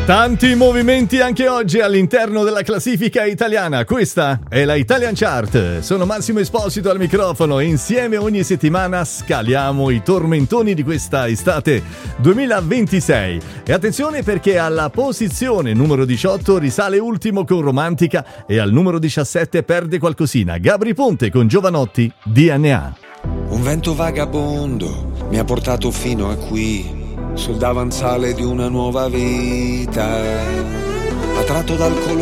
Tanti movimenti anche oggi all'interno della classifica italiana. Questa è la Italian Chart. Sono Massimo Esposito al microfono e insieme ogni settimana scaliamo i tormentoni di questa estate 2026. E attenzione perché alla posizione numero 18 risale Ultimo con Romantica e al numero 17 perde qualcosina Gabri Ponte con Giovanotti, DNA. Un vento vagabondo mi ha portato fino a qui, sul davanzale di una nuova vita, attratto dal colore